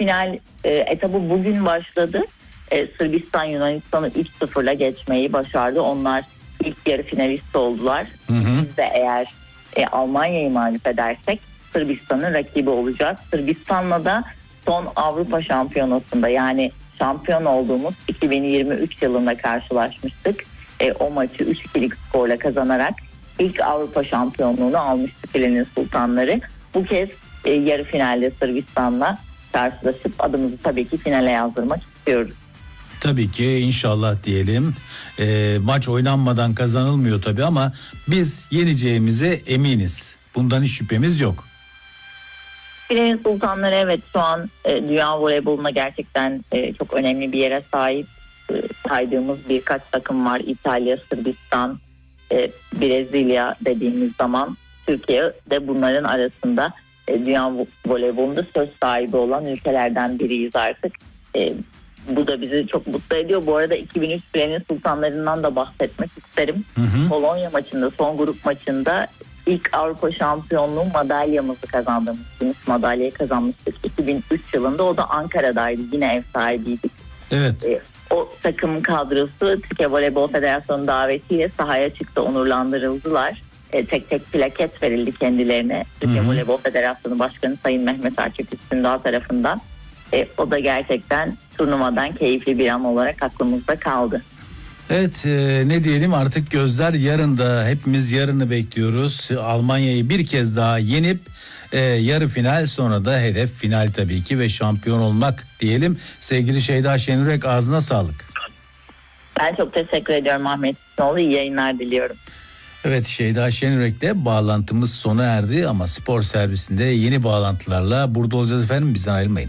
final etabı bugün başladı. Sırbistan Yunanistan'ı 3-0'la geçmeyi başardı. Onlar ilk yarı finalist oldular. Biz de eğer Almanya'yı mağlup edersek Sırbistan'ın rakibi olacağız. Sırbistan'la da son Avrupa Şampiyonası'nda, yani şampiyon olduğumuz 2023 yılında karşılaşmıştık. O maçı 3-2'lik skorla kazanarak ilk Avrupa şampiyonluğunu almıştı filenin sultanları. Bu kez yarı finalde Sırbistan'la karşılaşıp adımızı tabii ki finale yazdırmak istiyoruz. Tabii ki inşallah diyelim. Maç oynanmadan kazanılmıyor tabii ama biz yeneceğimize eminiz. Bundan hiç şüphemiz yok. Filenin sultanları evet şu an dünya voleyboluna gerçekten çok önemli bir yere sahip. Saydığımız birkaç takım var. İtalya, Sırbistan, Brezilya dediğimiz zaman Türkiye de bunların arasında dünya voleybolunda söz sahibi olan ülkelerden biriyiz artık. Bu da bizi çok mutlu ediyor. Bu arada 2003 filenin sultanlarından da bahsetmek isterim. Polonya maçında, son grup maçında ilk Avrupa şampiyonluğu madalyamızı kazandığımız, gümüş madalyayı kazanmıştık 2003 yılında. O da Ankara'daydı. Yine ev sahibiydik. Evet. O takım kadrosu Türkiye Voleybol Federasyonu davetiyle sahaya çıktı, onurlandırıldılar. Tek tek plaket verildi kendilerine. Türkiye Voleybol Federasyonu Başkanı Sayın Mehmet Akif Üstündağ tarafından. O da gerçekten turnuvadan keyifli bir an olarak aklımızda kaldı. Evet, ne diyelim, artık gözler yarında, hepimiz yarını bekliyoruz. Almanya'yı bir kez daha yenip yarı final, sonra da hedef final tabii ki ve şampiyon olmak diyelim. Sevgili Şeyda Şenürek, ağzına sağlık. Ben çok teşekkür ediyorum Ahmet İsmail, iyi yayınlar diliyorum. Evet, Şeyda Şenürek'le bağlantımız sona erdi ama spor servisinde yeni bağlantılarla burada olacağız efendim, bizden ayrılmayın.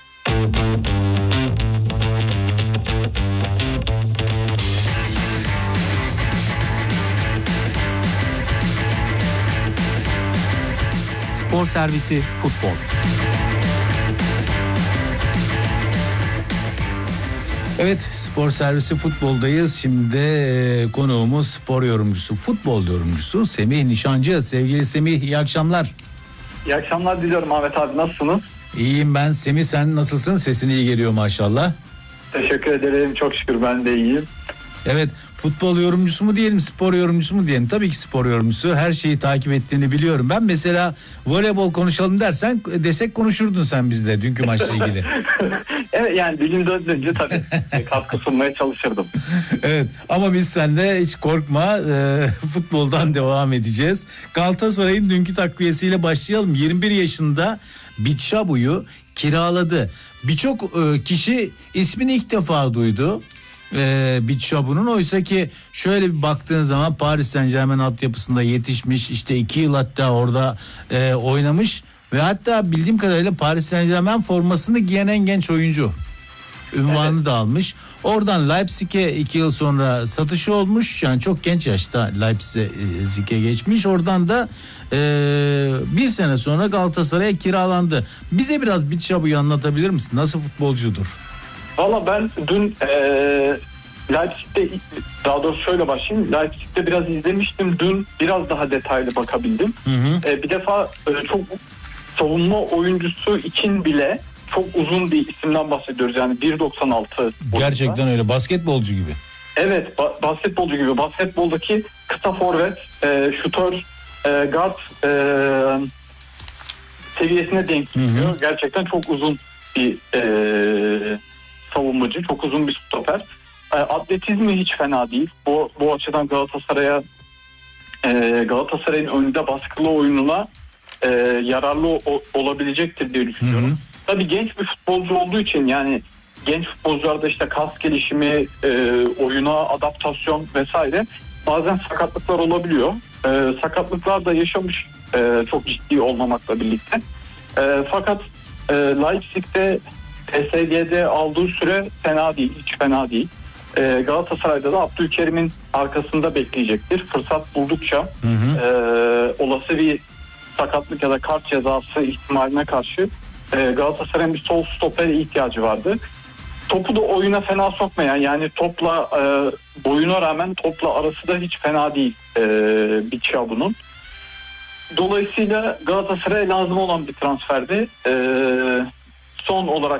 Spor servisi futbol. Evet, spor servisi futboldayız. Şimdi konuğumuz spor yorumcusu, futbol yorumcusu Semih Nişancı. Sevgili Semih, iyi akşamlar. İyi akşamlar diliyorum Ahmet abi, nasılsınız? İyiyim ben. Semih, sen nasılsın? Sesin iyi geliyor maşallah. Teşekkür ederim, çok şükür ben de iyiyim. Evet, futbol yorumcusu mu diyelim, spor yorumcusu mu diyelim? Tabii ki spor yorumcusu. Her şeyi takip ettiğini biliyorum. Ben mesela voleybol konuşalım desek konuşurdun sen bizle dünkü maçla ilgili. Evet, yani dilim döndüğünce tabii katkı sunmaya çalışırdım. Evet, ama biz seninle hiç korkma, futboldan devam edeceğiz. Galatasaray'ın dünkü takviyesiyle başlayalım. 21 yaşında Bitshabu'yu kiraladı. Birçok kişi ismini ilk defa duydu. Bitshabu'nun, oysa ki şöyle bir baktığın zaman Paris Saint-Germain altyapısında yetişmiş, işte 2 yıl hatta orada oynamış ve hatta bildiğim kadarıyla Paris Saint-Germain formasını giyen en genç oyuncu ünvanını da almış. Oradan Leipzig'e 2 yıl sonra satışı olmuş, yani çok genç yaşta Leipzig'e geçmiş. Oradan da bir sene sonra Galatasaray'a kiralandı. Bize biraz Bitshabu'yu anlatabilir misin? Nasıl futbolcudur? Valla ben dün Leipzig'te, daha doğrusu şöyle başlayayım, Leipzig'te biraz izlemiştim, dün biraz daha detaylı bakabildim. Bir defa çok savunma oyuncusu için bile çok uzun bir isimden bahsediyoruz, yani 1.96. Gerçekten öyle, basketbolcu gibi. Evet, basketbolcu gibi, basketboldaki kısa forvet, şutör, guard seviyesine denk geliyor. Gerçekten çok uzun bir savunmacı, çok uzun bir stoper. Atletizmi hiç fena değil. Bu açıdan Galatasaray'ın önünde baskılı oyununa yararlı olabilecektir diye düşünüyorum. Tabii genç bir futbolcu olduğu için, yani genç futbolcularda işte kas gelişimi, oyuna adaptasyon vesaire, bazen sakatlıklar olabiliyor. Sakatlıklar da yaşamış, çok ciddi olmamakla birlikte. Fakat Leipzig'te, PSG'de aldığı süre fena değil, hiç fena değil. Galatasaray'da da Abdülkerim'in arkasında bekleyecektir. Fırsat buldukça olası bir sakatlık ya da kart cezası ihtimaline karşı Galatasaray'ın bir sol stopere ihtiyacı vardı. Topu da oyuna fena sokmayan, yani topla boyuna rağmen topla arası da hiç fena değil Bitshabu'nun. Dolayısıyla Galatasaray'a lazım olan bir transferdi. Son olarak